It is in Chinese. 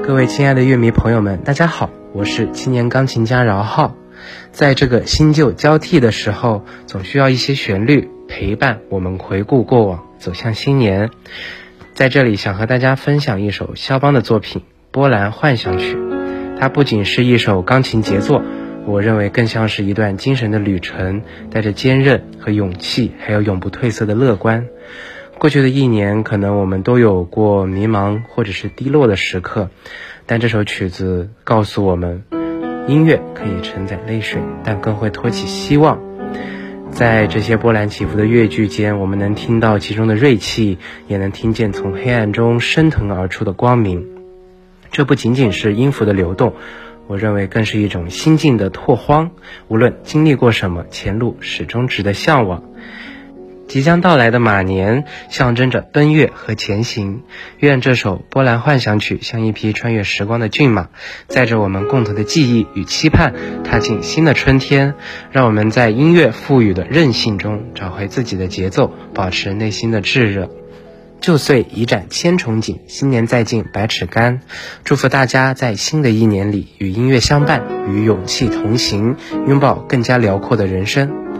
各位亲爱的乐迷朋友们，大家好，我是青年钢琴家饶浩。在这个新旧交替的时候，总需要一些旋律陪伴我们回顾过往，走向新年。在这里想和大家分享一首肖邦的作品《波兰幻想曲》，它不仅是一首钢琴杰作，我认为更像是一段精神的旅程，带着坚韧和勇气，还有永不褪色的乐观。过去的一年，可能我们都有过迷茫或者是低落的时刻，但这首曲子告诉我们，音乐可以承载泪水，但更会托起希望。在这些波澜起伏的乐句间，我们能听到其中的锐气，也能听见从黑暗中升腾而出的光明。这不仅仅是音符的流动，我认为更是一种心境的拓荒。无论经历过什么，前路始终值得向往。即将到来的马年象征着奔月和前行，愿这首波兰幻想曲像一匹穿越时光的骏马，载着我们共同的记忆与期盼，踏进新的春天。让我们在音乐赋予的韧性中找回自己的节奏，保持内心的炙热。旧岁已展千重锦，新年再进百尺竿。祝福大家在新的一年里与音乐相伴，与勇气同行，拥抱更加辽阔的人生。